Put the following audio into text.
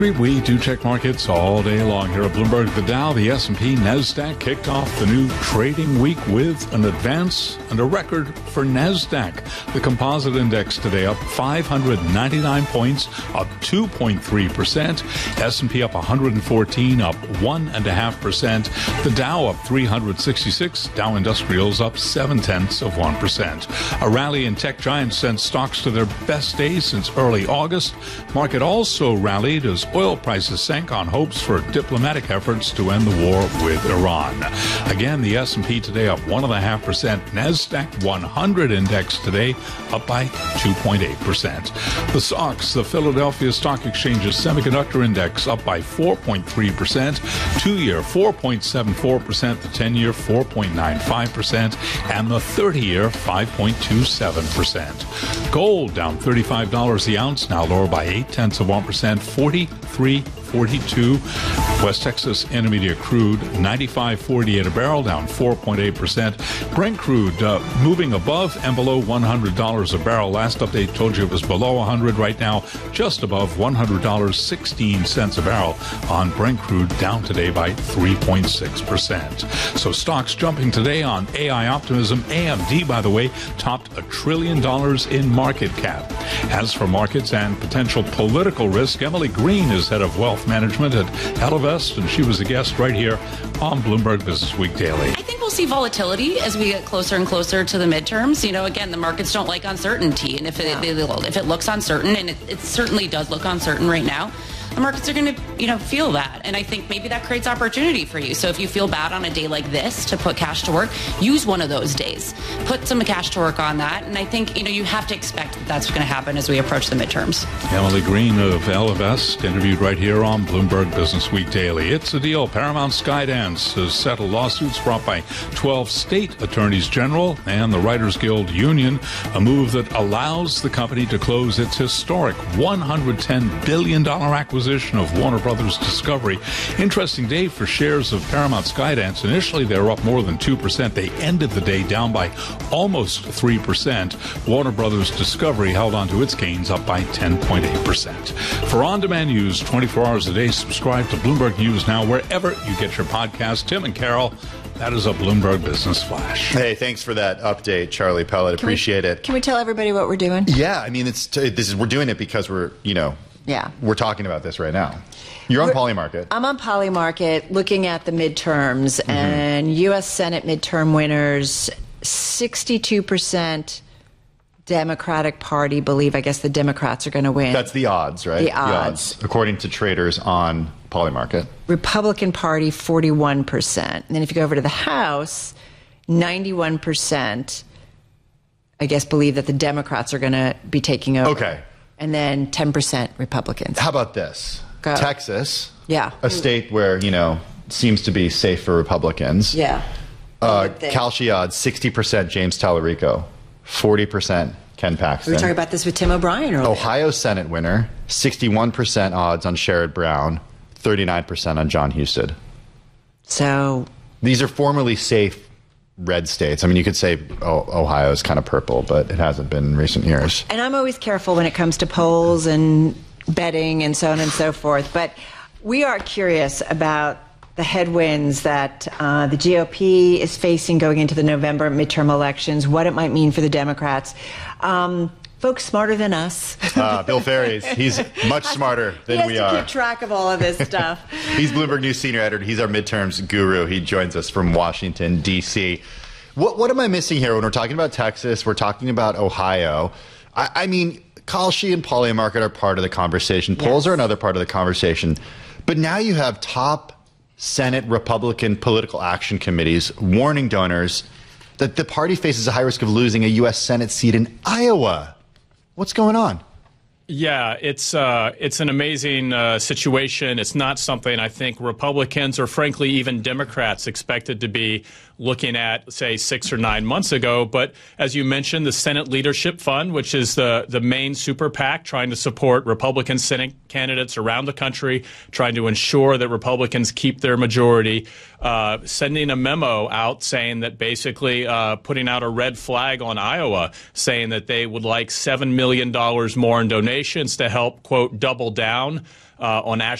We do check markets all day long here at Bloomberg. The Dow, the S&P, NASDAQ kicked off the new trading week with an advance and a record for NASDAQ. The composite index today up 599 points, up 2.3%. S&P up 114, up 1.5%. The Dow up 366. Dow Industrials up 0.7%. A rally in tech giants sent stocks to their best days since early August. Market also rallied as oil prices sank on hopes for diplomatic efforts to end the war with Iran. Again, the S&P today up 1.5%. NASDAQ 100 index today up by 2.8%. The SOX, the Philadelphia Stock Exchange's semiconductor index, up by 4.3%. 2-year 4.74%, the 10-year 4.95%, and the 30-year 5.27%. Gold down $35 the ounce, now lower by 0.8%, 43.42. West Texas Intermediate crude 95.48 a barrel, down 4.8%. Brent crude moving above and below $100 a barrel. Last update told you it was below 100. Right now, just above $100.16 a barrel on Brent crude, down today by 3.6%. So stocks jumping today on AI optimism. AMD, by the way, topped $1 trillion in market cap. As for markets and potential political risk, Emily Green is head of wealth management at Ellevest, and she was a guest right here on Bloomberg Business Week Daily. I think we'll see volatility as we get closer and closer to the midterms. You know, again, the markets don't like uncertainty, and if it looks uncertain, and it certainly does look uncertain right now, the markets are going to, feel that. And I think maybe that creates opportunity for you. So if you feel bad on a day like this to put cash to work, use one of those days. Put some cash to work on that. And I think, you have to expect that that's going to happen as we approach the midterms. Emily Green of Ellevest, interviewed right here on Bloomberg Business Week Daily. It's a deal. Paramount Skydance has settled lawsuits brought by 12 state attorneys general and the Writers Guild Union, a move that allows the company to close its historic $110 billion acquisition of Warner Brothers Discovery. Interesting day for shares of Paramount Skydance. Initially, they were up more than 2%. They ended the day down by almost 3%. Warner Brothers Discovery held on to its gains, up by 10.8%. For on-demand news 24 hours a day, subscribe to Bloomberg News Now wherever you get your podcast. Tim and Carol, that is a Bloomberg Business Flash. Hey, thanks for that update, Charlie Pellet. Appreciate it. Can we tell everybody what we're doing? Yeah, I mean, we're doing it because we're talking about this right now. You're on Polymarket. I'm on Polymarket looking at the midterms, and U.S. Senate midterm winners, 62% Democratic Party believe, I guess, the Democrats are going to win. That's the odds, right? The odds. According to traders on Polymarket. Republican Party, 41%. And then if you go over to the House, 91%, I guess, believe that the Democrats are going to be taking over. Okay. And then 10% Republicans. How about this? Go. Texas, yeah, a state where, seems to be safe for Republicans. Yeah. Kalshi odds, 60% James Tallarico, 40% Ken Paxton. We were talking about this with Tim O'Brien earlier. Ohio Senate winner, 61% odds on Sherrod Brown, 39% on John Husted. So these are formerly safe red states. I mean, you could say Ohio is kind of purple, but it hasn't been in recent years. And I'm always careful when it comes to polls and betting and so on and so forth. But we are curious about the headwinds that the GOP is facing going into the November midterm elections, what it might mean for the Democrats. Folks smarter than us. Bill Ferries, he's much smarter than we are. He has to keep track of all of this stuff. He's Bloomberg News senior editor. He's our midterms guru. He joins us from Washington, D.C. What am I missing here when we're talking about Texas? We're talking about Ohio. I mean, Kalshi and Polymarket are part of the conversation. Yes. Polls are another part of the conversation. But now you have top Senate Republican political action committees warning donors that the party faces a high risk of losing a U.S. Senate seat in Iowa. What's going on? Yeah, it's an amazing situation. It's not something I think Republicans or frankly even Democrats expected to be looking at, say, 6 or 9 months ago. But as you mentioned, the Senate Leadership Fund, which is the main super PAC trying to support Republican Senate candidates around the country, trying to ensure that Republicans keep their majority, sending a memo out saying that basically putting out a red flag on Iowa, saying that they would like $7 million more in donations to help, quote, double down on